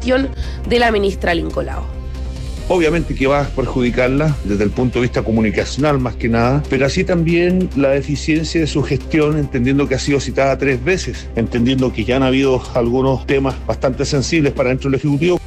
gestión de la ministra Lincoln Lao. Obviamente que va a perjudicarla desde el punto de vista comunicacional más que nada, pero así también la deficiencia de su gestión, entendiendo que ha sido citada 3 veces, entendiendo que ya han habido algunos temas bastante sensibles para dentro del Ejecutivo.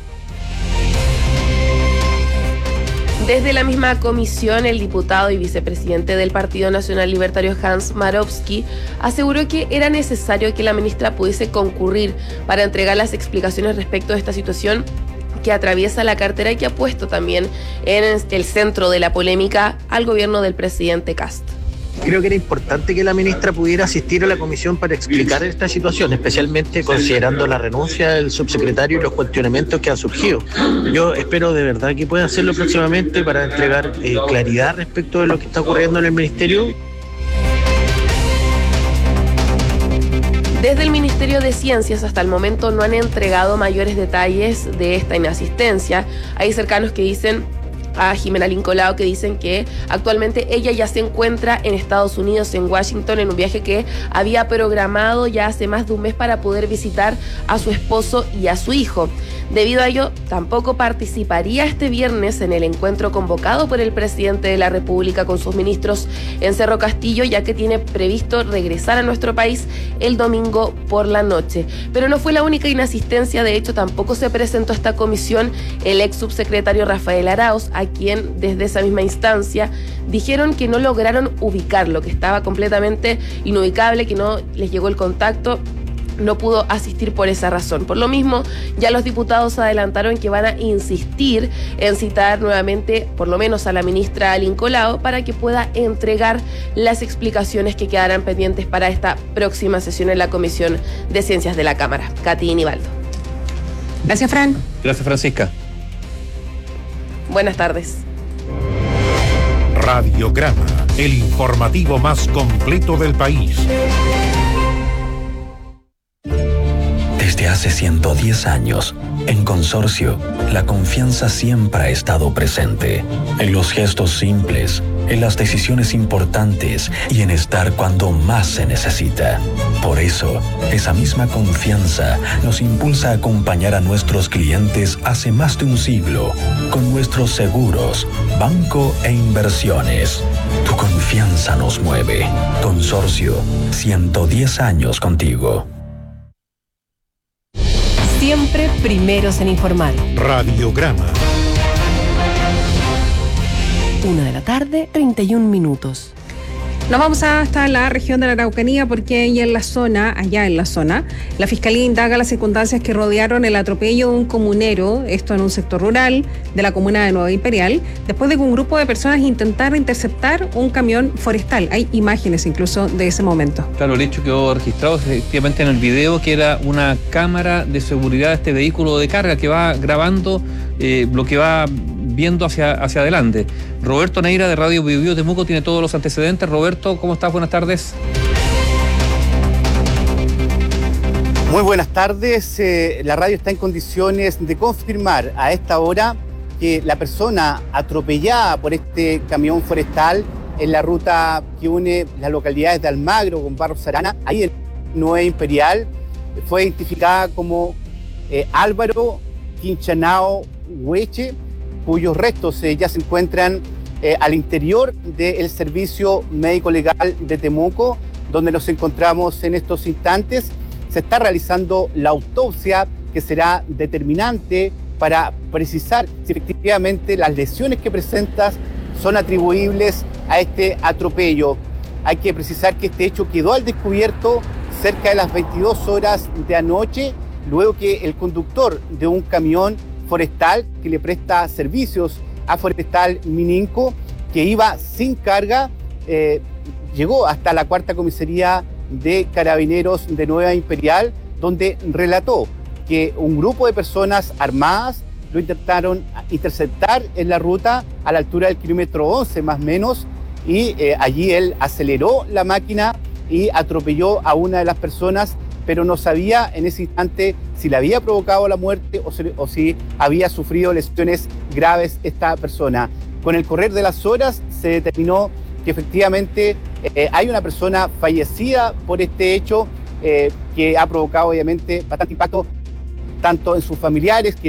Desde la misma comisión, el diputado y vicepresidente del Partido Nacional Libertario Hans Marowski aseguró que era necesario que la ministra pudiese concurrir para entregar las explicaciones respecto de esta situación que atraviesa la cartera y que ha puesto también en el centro de la polémica al gobierno del presidente Kast. Creo que era importante que la ministra pudiera asistir a la comisión para explicar esta situación, especialmente considerando la renuncia del subsecretario y los cuestionamientos que han surgido. Yo espero de verdad que pueda hacerlo próximamente para entregar claridad respecto de lo que está ocurriendo en el ministerio. Desde el Ministerio de Ciencias hasta el momento no han entregado mayores detalles de esta inasistencia. Hay cercanos que dicen a Jimena Lincoln Lao que dicen que actualmente ella ya se encuentra en Estados Unidos, en Washington, en un viaje que había programado ya hace más de un mes para poder visitar a su esposo y a su hijo. Debido a ello, tampoco participaría este viernes en el encuentro convocado por el presidente de la República con sus ministros en Cerro Castillo, ya que tiene previsto regresar a nuestro país el domingo por la noche. Pero no fue la única inasistencia, de hecho tampoco se presentó a esta comisión el ex subsecretario Rafael Arauz, a quien desde esa misma instancia dijeron que no lograron ubicarlo, que estaba completamente inubicable, que no les llegó el contacto. No pudo asistir por esa razón. Por lo mismo, ya los diputados adelantaron que van a insistir en citar nuevamente, por lo menos a la ministra Lincoln Lao, para que pueda entregar las explicaciones que quedarán pendientes para esta próxima sesión en la Comisión de Ciencias de la Cámara. Katy y Nivaldo. Gracias, Fran. Gracias, Francisca. Buenas tardes. Radiograma, el informativo más completo del país. Desde hace 110 años, en Consorcio, la confianza siempre ha estado presente, en los gestos simples, en las decisiones importantes y en estar cuando más se necesita. Por eso, esa misma confianza nos impulsa a acompañar a nuestros clientes hace más de un siglo, con nuestros seguros, banco e inversiones. Tu confianza nos mueve. Consorcio, 110 años contigo. Siempre primeros en informar. Radiograma. 1:31 p.m. Nos vamos hasta la región de la Araucanía porque allá en la zona, la Fiscalía indaga las circunstancias que rodearon el atropello de un comunero, esto en un sector rural de la comuna de Nueva Imperial, después de que un grupo de personas intentara interceptar un camión forestal. Hay imágenes incluso de ese momento. Claro, el hecho quedó registrado efectivamente en el video, que era una cámara de seguridad de este vehículo de carga que va grabando lo que va viendo hacia adelante. Roberto Neira de Radio Biobío Temuco tiene todos los antecedentes. Roberto, ¿cómo estás? Buenas tardes. Muy buenas tardes. La radio está en condiciones de confirmar a esta hora que la persona atropellada por este camión forestal en la ruta que une las localidades de Almagro con Barros Arana, ahí en Nueva Imperial, fue identificada como Álvaro Quinchanao Hueche, cuyos restos ya se encuentran al interior del Servicio Médico Legal de Temuco, donde nos encontramos en estos instantes. Se está realizando la autopsia que será determinante para precisar si efectivamente las lesiones que presentas son atribuibles a este atropello. Hay que precisar que este hecho quedó al descubierto cerca de las 22 horas de anoche, luego que el conductor de un camión forestal que le presta servicios a Forestal Mininco, que iba sin carga, llegó hasta la cuarta comisaría de Carabineros de Nueva Imperial, donde relató que un grupo de personas armadas lo intentaron interceptar en la ruta a la altura del kilómetro 11 más o menos, y allí él aceleró la máquina y atropelló a una de las personas, pero no sabía en ese instante si le había provocado la muerte o si había sufrido lesiones graves esta persona. Con el correr de las horas se determinó que efectivamente hay una persona fallecida por este hecho que ha provocado obviamente bastante impacto tanto en sus familiares, que